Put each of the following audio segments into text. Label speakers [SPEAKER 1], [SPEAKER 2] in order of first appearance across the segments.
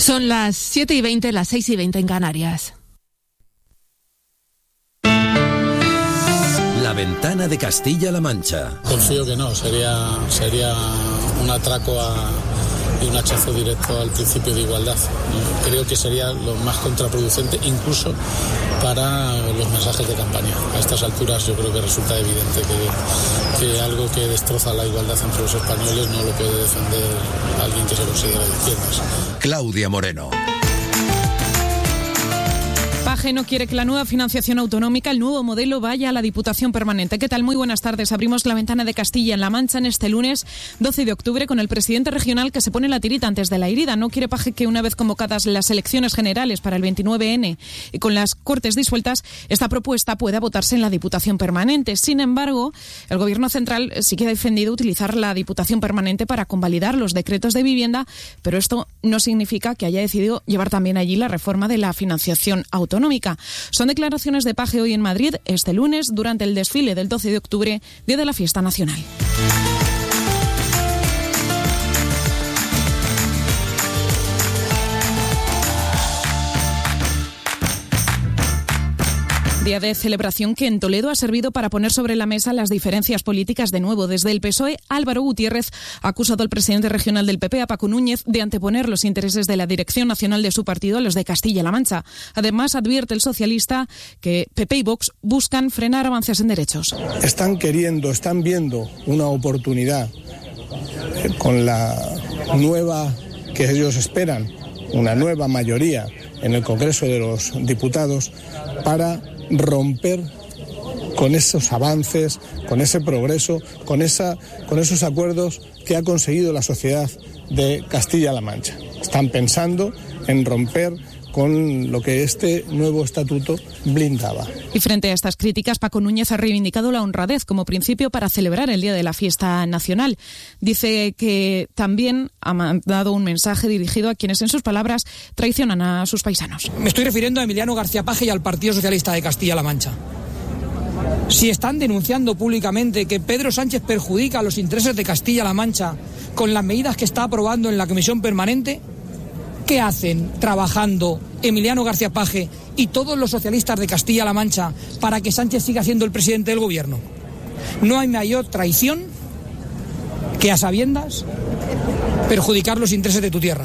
[SPEAKER 1] Son las 7:20, las 6:20 en Canarias.
[SPEAKER 2] La ventana de Castilla-La Mancha.
[SPEAKER 3] Confío que no, sería un atraco y un hachazo directo al principio de igualdad. Creo que sería lo más contraproducente, incluso para los mensajes de campaña. A estas alturas yo creo que resulta evidente que algo que destroza la igualdad entre los españoles no lo puede defender alguien que se considera de izquierdas.
[SPEAKER 2] Claudia Moreno.
[SPEAKER 4] Paje no quiere que la nueva financiación autonómica, el nuevo modelo, vaya a la Diputación Permanente. ¿Qué tal? Muy buenas tardes. Abrimos la ventana de Castilla-La Mancha en este lunes 12 de octubre con el presidente regional que se pone la tirita antes de la herida. No quiere Paje que una vez convocadas las elecciones generales para el 29N y con las Cortes disueltas, esta propuesta pueda votarse en la Diputación Permanente. Sin embargo, el Gobierno central sí que ha defendido utilizar la Diputación Permanente para convalidar los decretos de vivienda, pero esto no significa que haya decidido llevar también allí la reforma de la financiación autonómica. Son declaraciones de Paje hoy en Madrid, este lunes, durante el desfile del 12 de octubre, día de la fiesta nacional. Día de celebración que en Toledo ha servido para poner sobre la mesa las diferencias políticas de nuevo. Desde el PSOE, Álvaro Gutiérrez ha acusado al presidente regional del PP, a Paco Núñez, de anteponer los intereses de la dirección nacional de su partido a los de Castilla-La Mancha. Además, advierte el socialista que PP y Vox buscan frenar avances en derechos.
[SPEAKER 5] Están viendo una oportunidad con la nueva que ellos esperan, una nueva mayoría en el Congreso de los Diputados, para romper con esos avances, con ese progreso, con esos acuerdos que ha conseguido la sociedad de Castilla-La Mancha. Están pensando en romper con lo que este nuevo estatuto blindaba.
[SPEAKER 4] Y frente a estas críticas, Paco Núñez ha reivindicado la honradez como principio para celebrar el día de la fiesta nacional. Dice que también ha mandado un mensaje dirigido a quienes, en sus palabras, traicionan a sus paisanos.
[SPEAKER 6] Me estoy refiriendo a Emiliano García Paje y al Partido Socialista de Castilla-La Mancha. Si están denunciando públicamente que Pedro Sánchez perjudica a los intereses de Castilla-La Mancha con las medidas que está aprobando en la Comisión Permanente, ¿qué hacen trabajando Emiliano García Paje y todos los socialistas de Castilla-La Mancha para que Sánchez siga siendo el presidente del gobierno? No hay mayor traición que, a sabiendas, perjudicar los intereses de tu tierra.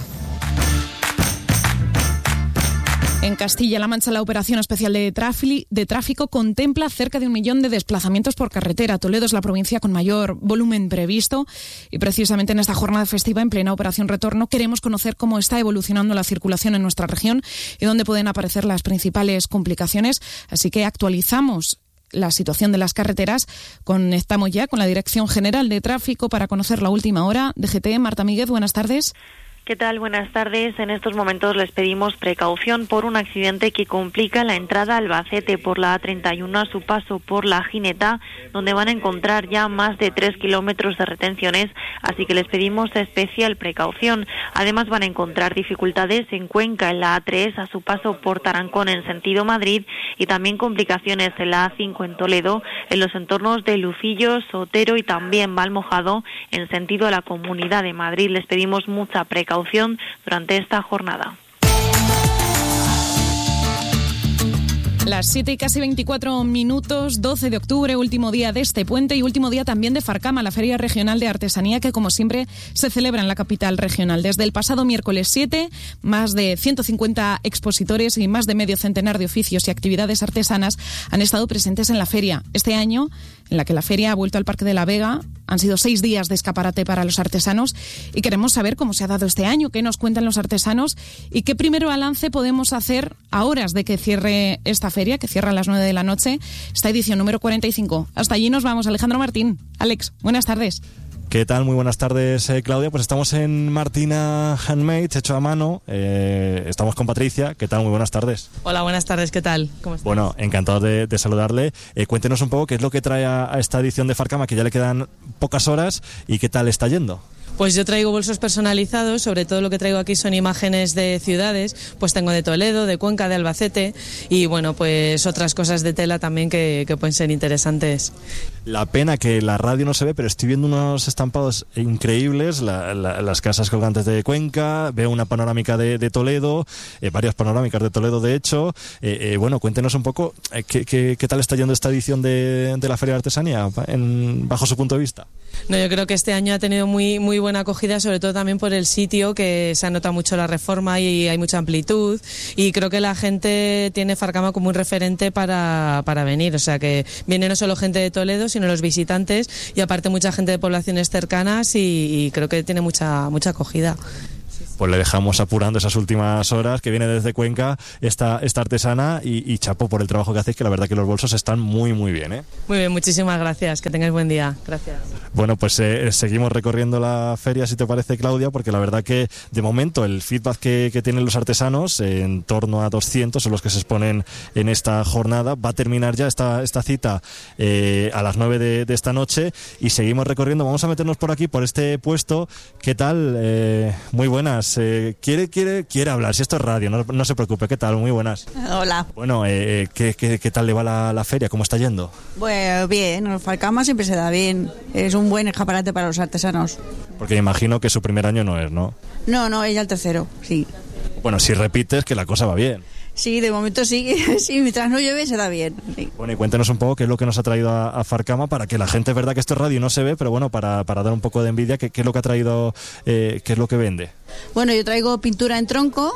[SPEAKER 4] En Castilla-La Mancha, la Operación Especial de Tráfico contempla cerca de 1 millón de desplazamientos por carretera. Toledo es la provincia con mayor volumen previsto y precisamente en esta jornada festiva, en plena Operación Retorno, queremos conocer cómo está evolucionando la circulación en nuestra región y dónde pueden aparecer las principales complicaciones. Así que actualizamos la situación de las carreteras. Conectamos ya con la Dirección General de Tráfico para conocer la última hora. DGT, Marta Míguez, buenas tardes.
[SPEAKER 7] ¿Qué tal? Buenas tardes. En estos momentos les pedimos precaución por un accidente que complica la entrada a Albacete por la A31 a su paso por la Gineta, donde van a encontrar ya más de 3 kilómetros de retenciones, así que les pedimos especial precaución. Además van a encontrar dificultades en Cuenca, en la A3 a su paso por Tarancón en sentido Madrid, y también complicaciones en la A5 en Toledo, en los entornos de Lucillo, Sotero y también Valmojado en sentido a la Comunidad de Madrid. Les pedimos mucha precaución durante esta jornada.
[SPEAKER 4] Las 7 y casi 24 minutos, 12 de octubre, último día de este puente y último día también de Farcama, la Feria Regional de Artesanía que, como siempre, se celebra en la capital regional. Desde el pasado miércoles 7, más de 150 expositores y más de medio centenar de oficios y actividades artesanas han estado presentes en la feria. Este año, en la que la feria ha vuelto al Parque de la Vega, han sido 6 días de escaparate para los artesanos y queremos saber cómo se ha dado este año, qué nos cuentan los artesanos y qué primero balance podemos hacer a horas de que cierre esta feria, que cierra a las 9 de la noche, esta edición número 45. Hasta allí nos vamos. Alejandro Martín. Alex, buenas tardes.
[SPEAKER 8] ¿Qué tal? Muy buenas tardes, Claudia. Pues estamos en Martina Handmade, hecho a mano. Estamos con Patricia. ¿Qué tal? Muy buenas tardes.
[SPEAKER 9] Hola, buenas tardes. ¿Qué tal? ¿Cómo estás?
[SPEAKER 8] Bueno, encantado de saludarle. Cuéntenos un poco qué es lo que trae a esta edición de Farcama, que ya le quedan pocas horas, y qué tal está yendo.
[SPEAKER 9] Pues yo traigo bolsos personalizados, sobre todo lo que traigo aquí son imágenes de ciudades, pues tengo de Toledo, de Cuenca, de Albacete y bueno, pues otras cosas de tela también que pueden ser interesantes.
[SPEAKER 8] La pena que la radio no se ve, pero estoy viendo unos estampados increíbles, las casas colgantes de Cuenca, veo una panorámica de Toledo, varias panorámicas de Toledo de hecho. Bueno, cuéntenos un poco qué tal está yendo esta edición de la Feria de Artesanía bajo su punto de vista.
[SPEAKER 9] No, yo creo que este año ha tenido muy buena acogida, sobre todo también por el sitio, que se nota mucho la reforma y hay mucha amplitud, y creo que la gente tiene Farcama como un referente para venir, o sea que viene no solo gente de Toledo, sino los visitantes, y aparte mucha gente de poblaciones cercanas, y creo que tiene mucha acogida.
[SPEAKER 8] Pues le dejamos apurando esas últimas horas, que viene desde Cuenca esta artesana, y chapo por el trabajo que hacéis, que la verdad que los bolsos están muy bien, ¿eh?
[SPEAKER 9] Muy bien, muchísimas gracias, que tengáis buen día. Gracias.
[SPEAKER 8] Bueno, pues seguimos recorriendo la feria, si te parece, Claudia, porque la verdad que de momento el feedback que tienen los artesanos, en torno a 200 son los que se exponen en esta jornada. Va a terminar ya esta cita a las 9 de esta noche, y seguimos recorriendo. Vamos a meternos por aquí, por este puesto. ¿Qué tal? Muy buenas. Quiere hablar, si esto es radio, no se preocupe. ¿Qué tal? Muy buenas.
[SPEAKER 10] Hola.
[SPEAKER 8] Bueno, ¿qué tal le va la feria? ¿Cómo está yendo?
[SPEAKER 10] Pues bien, el Farcama siempre se da bien. Es un buen escaparate para los artesanos.
[SPEAKER 8] Porque me imagino que su primer año no es, ¿no?
[SPEAKER 10] No, ella el tercero, sí.
[SPEAKER 8] Bueno, si repites, que la cosa va bien.
[SPEAKER 10] Sí, de momento sí, sí, mientras no llueve se da bien. Sí.
[SPEAKER 8] Bueno, y cuéntenos un poco qué es lo que nos ha traído a Farcama, para que la gente, es verdad que esto es radio y no se ve, pero bueno, para dar un poco de envidia, qué es lo que ha traído, qué es lo que vende.
[SPEAKER 10] Bueno, yo traigo pintura en tronco,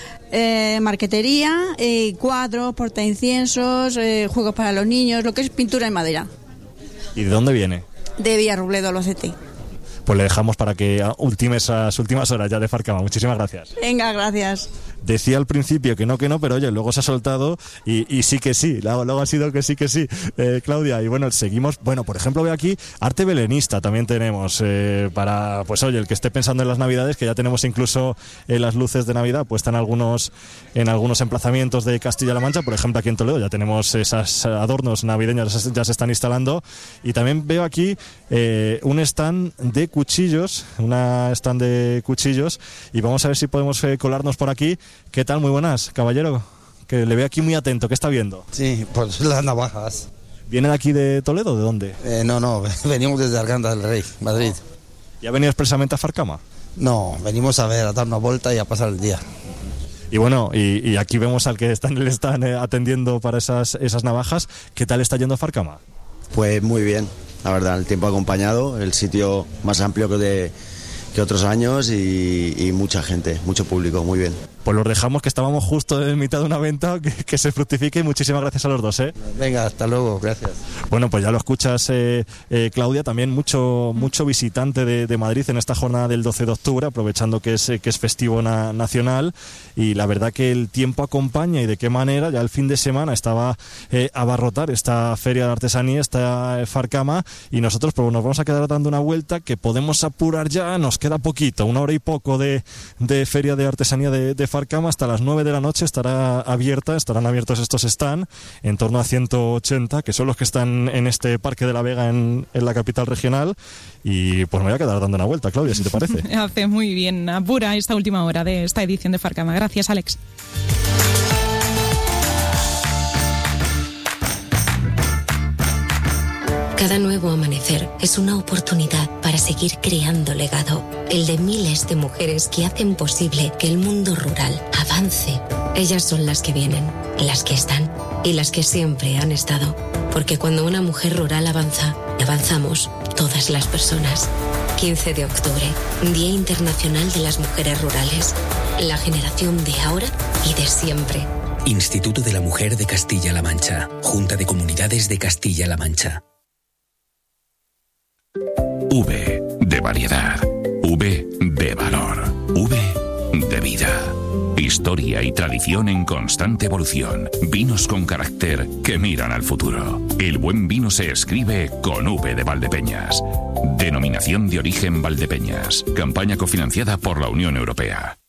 [SPEAKER 10] marquetería, cuadros, portainciensos, juegos para los niños, lo que es pintura en madera.
[SPEAKER 8] ¿Y de dónde viene?
[SPEAKER 10] De Villarrobledo, Albacete.
[SPEAKER 8] Pues le dejamos para que ultime esas últimas horas ya de Farcama. Muchísimas gracias.
[SPEAKER 10] Venga, gracias.
[SPEAKER 8] Decía al principio que no, pero oye, luego se ha soltado y sí que sí, luego ha sido que sí, Claudia. Y bueno, seguimos. Bueno, por ejemplo, veo aquí arte belenista también tenemos, para, pues oye, el que esté pensando en las Navidades, que ya tenemos incluso las luces de Navidad puestas en algunos emplazamientos de Castilla-La Mancha. Por ejemplo, aquí en Toledo ya tenemos esos adornos navideños, ya se están instalando. Y también veo aquí un stand de cuchillos, y vamos a ver si podemos colarnos por aquí. ¿Qué tal? Muy buenas, caballero, que le veo aquí muy atento. ¿Qué está viendo?
[SPEAKER 11] Sí, pues las navajas.
[SPEAKER 8] ¿Viene de aquí de Toledo? ¿De dónde?
[SPEAKER 11] No, venimos desde Arganda del Rey, Madrid.
[SPEAKER 8] ¿Ya venía expresamente a Farcama?
[SPEAKER 11] No, venimos a dar una vuelta y a pasar el día.
[SPEAKER 8] Y bueno, y aquí vemos al que está en el stand atendiendo para esas navajas. ¿Qué tal está yendo Farcama?
[SPEAKER 12] Pues muy bien, la verdad, el tiempo ha acompañado, el sitio más amplio que otros años y mucha gente, mucho público, muy bien.
[SPEAKER 8] Pues los dejamos, que estábamos justo en mitad de una venta, que se fructifique, y muchísimas gracias a los dos, ¿eh?
[SPEAKER 11] Venga, hasta luego, gracias.
[SPEAKER 8] Bueno, pues ya lo escuchas, Claudia, también mucho visitante de Madrid en esta jornada del 12 de octubre, aprovechando que es festivo nacional, y la verdad que el tiempo acompaña, y de qué manera. Ya el fin de semana estaba a abarrotar esta feria de artesanía, esta Farcama, y nosotros pues nos vamos a quedar dando una vuelta, que podemos apurar ya, nos queda poquito, 1 hora y poco de feria de artesanía de Farcama. Hasta las 9 de la noche estarán abiertos estos stands, en torno a 180, que son los que están en este Parque de la Vega en la capital regional. Y pues me voy a quedar dando una vuelta, Claudia, si te parece.
[SPEAKER 4] Hace muy bien, apura esta última hora de esta edición de Farcama. Gracias, Alex.
[SPEAKER 13] Cada nuevo amanecer es una oportunidad para seguir creando legado, el de miles de mujeres que hacen posible que el mundo rural avance. Ellas son las que vienen, las que están y las que siempre han estado, porque cuando una mujer rural avanza, avanzamos todas las personas. 15 de octubre, Día Internacional de las Mujeres Rurales, la generación de ahora y de siempre.
[SPEAKER 14] Instituto de la Mujer de Castilla-La Mancha, Junta de Comunidades de Castilla-La Mancha.
[SPEAKER 15] V de variedad, V de valor, V de vida. Historia y tradición en constante evolución. Vinos con carácter que miran al futuro. El buen vino se escribe con V de Valdepeñas. Denominación de origen Valdepeñas. Campaña cofinanciada por la Unión Europea.